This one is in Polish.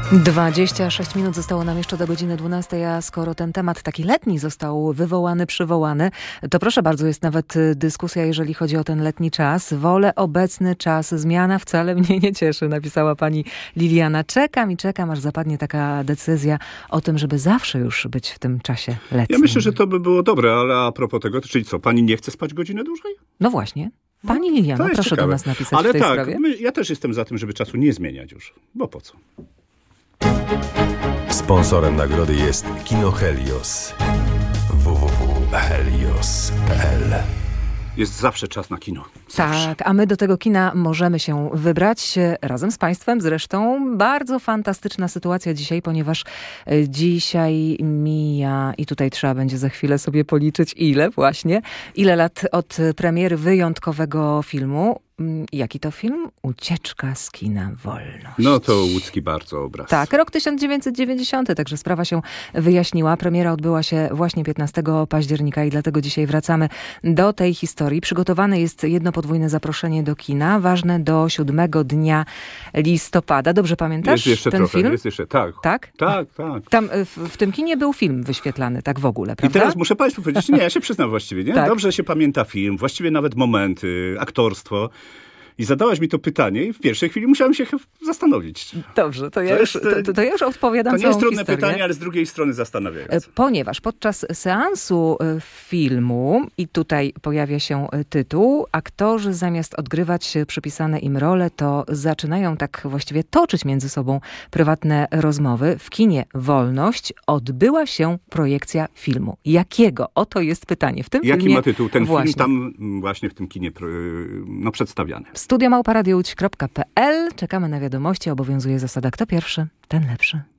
26 minut zostało nam jeszcze do godziny 12, a skoro ten temat taki letni został przywołany, to proszę bardzo, jest nawet dyskusja, jeżeli chodzi o ten letni czas. Wolę obecny czas, zmiana wcale mnie nie cieszy, napisała pani Liliana. Czekam i czekam, aż zapadnie taka decyzja o tym, żeby zawsze już być w tym czasie letnim. Ja myślę, że to by było dobre, ale a propos tego, czyli co, pani nie chce spać godzinę dłużej? No właśnie. Pani Liliano, proszę ciekawe. do nas napisać ale w tej tak, sprawie. Ja też jestem za tym, żeby czasu nie zmieniać już, bo po co? Sponsorem nagrody jest Kino Helios. www.helios.pl. Jest zawsze czas na kino. Zawsze. Tak, a my do tego kina możemy się wybrać razem z państwem. Zresztą bardzo fantastyczna sytuacja dzisiaj, ponieważ dzisiaj mija i tutaj trzeba będzie za chwilę sobie policzyć ile lat od premiery wyjątkowego filmu. Jaki to film? Ucieczka z kina Wolność. No to łódzki bardzo obraz. Tak, rok 1990, także sprawa się wyjaśniła. Premiera odbyła się właśnie 15 października i dlatego dzisiaj wracamy do tej historii. Przygotowane jest jedno podwójne zaproszenie do kina, ważne do 7 dnia listopada. Dobrze pamiętasz jest jeszcze ten trochę, film? Jest jeszcze, tak. Tak? Tak. Tam w tym kinie był film wyświetlany, tak w ogóle, prawda? I teraz muszę państwu powiedzieć, nie, ja się przyznam właściwie, nie? Tak. Dobrze się pamięta film, właściwie nawet momenty, aktorstwo. I zadałaś mi to pytanie i w pierwszej chwili musiałem się zastanowić. Dobrze, to ja już odpowiadam To nie jest trudne historię. pytanie, ale z drugiej strony zastanawiające. Ponieważ podczas seansu filmu, i tutaj pojawia się tytuł, aktorzy zamiast odgrywać przypisane im role, to zaczynają tak właściwie toczyć między sobą prywatne rozmowy. W kinie Wolność odbyła się projekcja filmu. Jakiego? Oto jest pytanie. W tym Jaki filmie ma tytuł ten właśnie. film tam właśnie w tym kinie przedstawiany? Studio@radiołódź.pl. Czekamy na wiadomości. Obowiązuje zasada kto pierwszy, ten lepszy.